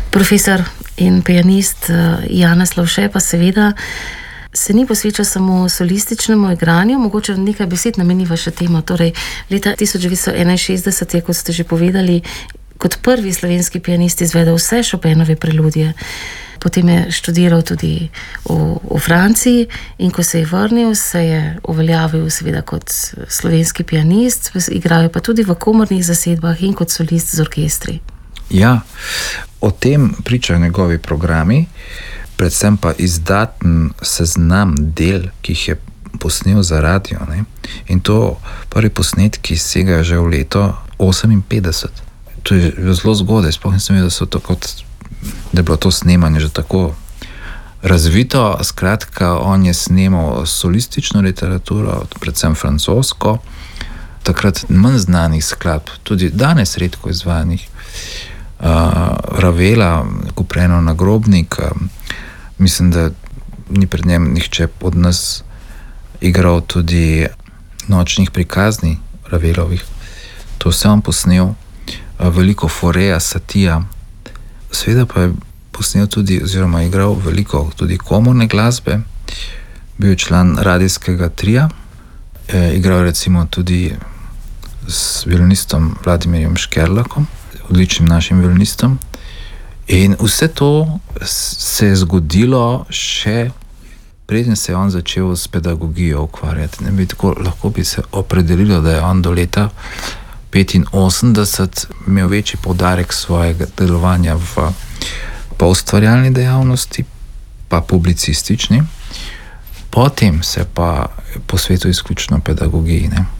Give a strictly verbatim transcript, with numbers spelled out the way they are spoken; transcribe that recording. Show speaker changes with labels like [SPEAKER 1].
[SPEAKER 1] Profesor in pianist Janez Lovše pa seveda se ni posvečal samo solističnemu igranju, mogoče nekaj besed nameniva še temu. Torej, leta tisoč devetsto enainšestdeset je, kot ste že povedali, kot prvi slovenski pianist izvedel vse Chopinove preludije. Potem je študiral tudi v, v Franciji in ko se je vrnil, se je uveljavil seveda kot slovenski pianist, igral je pa tudi v komornih zasedbah in kot solist z orkestri.
[SPEAKER 2] Ja, o tem pričajo njegovi programi, predvsem pa izdaten seznam del, ki jih je posnel za radio. Ne? In to prvi posnetki segajo že v leto oseminpetdeset. To je zelo zgodaj, sploh nisem vedel, da so to kot, da je bilo to snemanje že tako razvito. Skratka, on je snemal solistično literaturo, predvsem francosko, takrat manj znanih skladb, tudi danes redko izvajanih. Uh, Ravela, Kuprenov nagrobnik, uh, mislim, da ni pred njem nihče od nas igral tudi nočnih prikazni Ravelovih. To vse on posnel, uh, veliko Foreja, Satija, seveda pa je posnel tudi, oziroma igral veliko tudi komorne glasbe, bil je član radijskega trija, e, igral recimo tudi s violinistom Vladimirjem Škerlakom, odličnim našim violinistom. In vse to se je zgodilo še preden se je on začel s pedagogijo ukvarjati. Ne bi tako, lahko bi se opredelilo, da je on do leta petinosemdeset imel večji poudarek svojega delovanja v poustvarjalni dejavnosti, pa publicistični. Potem se pa posvetil izključno pedagogiji, ne.